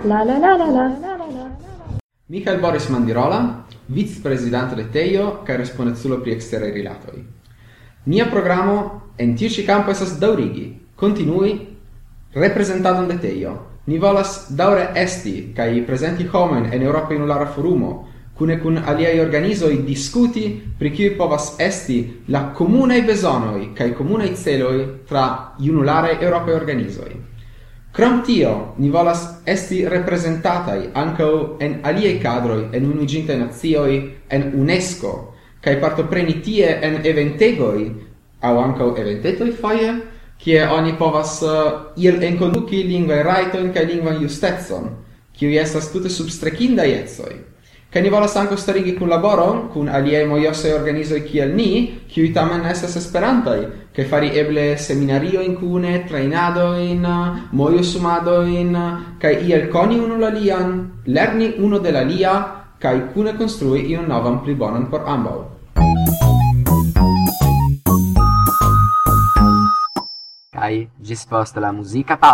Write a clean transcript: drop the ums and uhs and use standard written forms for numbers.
La la la la la la la. Michael Boris Mandirola, vice-presidente de Teio, kaj respondeculo pri eksteraj rilatoj. Nia programo en tiu ĉi kampo estas daŭrigi, kontinui reprezentadon de Teio. Ni volas daŭre esti kaj prezenti homojn en Eŭropa Junulara Forumo, kune kun aliaj organizoj diskuti pri kiuj povas esti la komunaj bezonoj kaj komunaj celoj tra junularaj eŭropaj organizoj. Krom tio, ni volas esti reprezentataj ankaŭ en aliaj kadroj en Unuiĝintaj Nacioj, en UNESCO, kaj partopreni tie en eventegoj aŭ ankaŭ eventetoj foje, kie oni povas enkonduki lingvaj rajtojn kaj lingvan justecon, kiuj estas tute substrekindaj ecoj. Kaj ni volas ankaŭ starigi kunlaboron kun aliaj mojosaj organizoj kiel ni, kiuj tamen estas esperantaj, kaj fari eble seminariojn kune, trejnadojn, mojosumadojn, kaj iel koni unu la alian, lerni uno de la alia, kaj kune konstrui iun novan pli bonan por ambaŭ. Kaj ĝis post la muzika